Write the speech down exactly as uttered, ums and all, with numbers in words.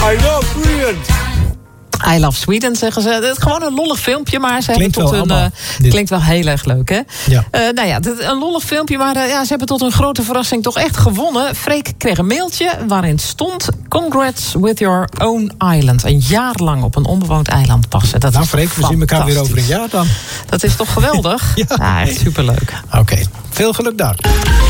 I love Sweden. I Love Sweden, zeggen ze. Het is gewoon een lollig filmpje, maar ze Klinkt hebben tot wel een... Uh, klinkt wel heel erg leuk, hè? Ja. Uh, nou ja, dit, een lollig filmpje, maar uh, ja, ze hebben tot een grote verrassing toch echt gewonnen. Freek kreeg een mailtje waarin stond... Congrats with your own island. Een jaar lang op een onbewoond eiland passen. Dat nou, is Freek, we zien elkaar weer over een jaar dan. Dat is toch geweldig? Ja, ja, echt superleuk. Oké, okay. Veel geluk daar.